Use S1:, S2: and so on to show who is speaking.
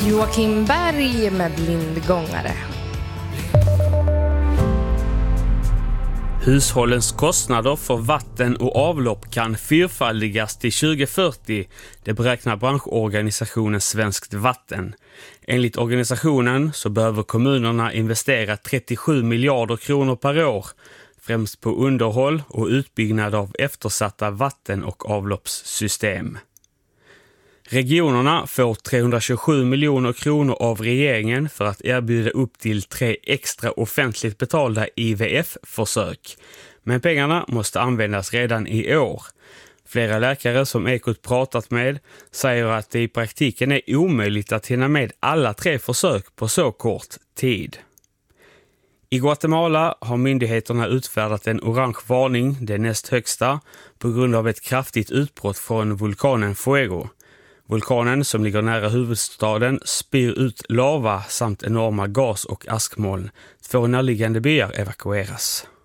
S1: Joakim Berg med Blindgångare.
S2: Hushållens kostnader för vatten och avlopp kan fyrfaldigas till 2040, det beräknar branschorganisationen Svenskt Vatten. Enligt organisationen så behöver kommunerna investera 37 miljarder kronor per år, främst på underhåll och utbyggnad av eftersatta vatten- och avloppssystem. Regionerna får 327 miljoner kronor av regeringen för att erbjuda upp till 3 extra offentligt betalda IVF-försök. Men pengarna måste användas redan i år. Flera läkare som Ekot pratat med säger att det i praktiken är omöjligt att hinna med alla 3 försök på så kort tid. I Guatemala har myndigheterna utfärdat en orange varning, det näst högsta, på grund av ett kraftigt utbrott från vulkanen Fuego. Vulkanen som ligger nära huvudstaden spyr ut lava samt enorma gas- och askmoln. 2 närliggande byar evakueras.